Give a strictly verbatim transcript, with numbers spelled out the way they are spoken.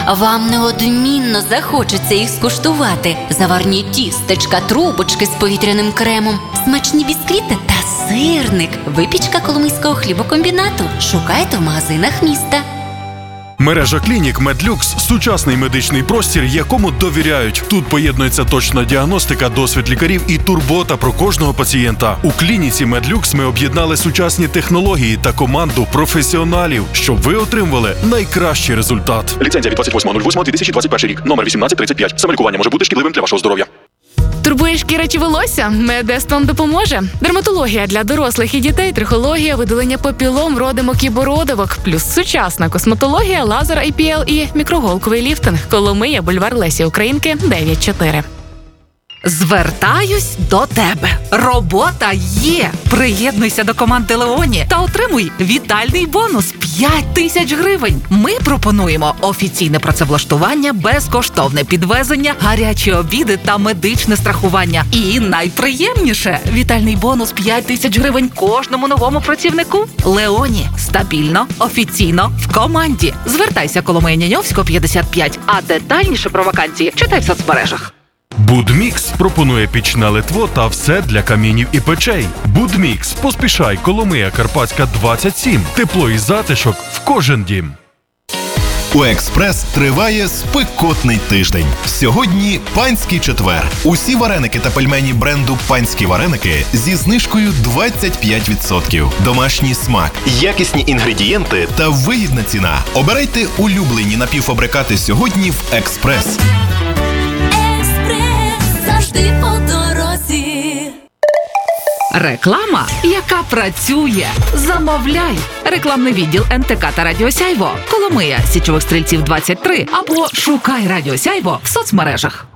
Вам неодмінно захочеться їх скуштувати. Заварні тістечка, трубочки з повітряним кремом, смачні бісквіти та сирник. Випічка Коломийського хлібокомбінату. Шукайте в магазинах міста. Мережа клінік «Медлюкс» – сучасний медичний простір, якому довіряють. Тут поєднується точна діагностика, досвід лікарів і турбота про кожного пацієнта. У клініці «Медлюкс» ми об'єднали сучасні технології та команду професіоналів, щоб ви отримували найкращий результат. Ліцензія від двадцять восьмого лютого дві тисячі двадцять перший рік. Номер вісімнадцять тридцять п'ять. Самолікування може бути шкідливим для вашого здоров'я. Турбує шкіра чи волосся? Медестон допоможе. Дерматологія для дорослих і дітей, трихологія, видалення папілом, родимок і бородавок, плюс сучасна косметологія, лазер ай пі ел і мікроголковий ліфтинг. Коломия, бульвар Лесі Українки, дев'ять чотири. Звертаюсь до тебе. Робота є. Приєднуйся до команди Леоні та отримуй вітальний бонус п'ять тисяч гривень. Ми пропонуємо офіційне працевлаштування, безкоштовне підвезення, гарячі обіди та медичне страхування. І найприємніше – вітальний бонус п'ять тисяч гривень кожному новому працівнику. Леоні. Стабільно, офіційно, в команді. Звертайся Коломия Няньовського, п'ятдесят п'ять. А детальніше про вакансії читай в соцмережах. Будмікс пропонує пічне литво та все для камінів і печей. Будмікс. Поспішай. Коломия, Карпатська, двадцять сім. Тепло і затишок в кожен дім. У «Експрес» триває спекотний тиждень. Сьогодні панський четвер. Усі вареники та пельмені бренду «Панські вареники» зі знижкою двадцять п'ять відсотків. Домашній смак, якісні інгредієнти та вигідна ціна. Обирайте улюблені напівфабрикати сьогодні в «Експрес». Завжди по дорозі. Реклама, яка працює. Замовляй. Рекламний відділ ен те ка та Радіо Сяйво. Коломия, Січових Стрільців, двадцять три. Або шукай Радіо Сяйво в соцмережах.